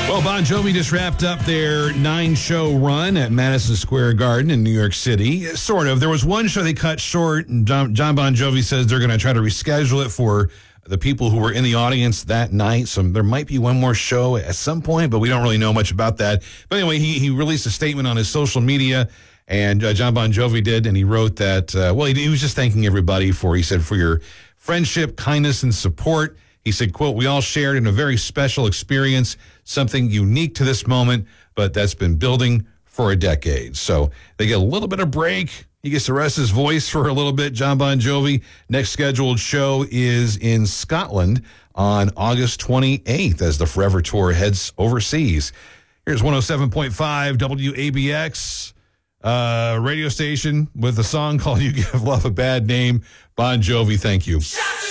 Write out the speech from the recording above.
Well, Bon Jovi just wrapped up their 9-show run at Madison Square Garden in New York City. Sort of. There was one show they cut short, and John Bon Jovi says they're going to try to reschedule it for the people who were in the audience that night. So there might be one more show at some point, but we don't really know much about that. But anyway, he released a statement on his social media, and John Bon Jovi did, and he wrote that, he was just thanking everybody for your friendship, kindness, and support. He said, quote, "We all shared in a very special experience, something unique to this moment, but that's been building for a decade." So they get a little bit of break. He gets to rest his voice for a little bit, John Bon Jovi. Next scheduled show is in Scotland on August 28th as the Forever Tour heads overseas. Here's 107.5 WABX radio station with a song called "You Give Love a Bad Name." Bon Jovi, thank you.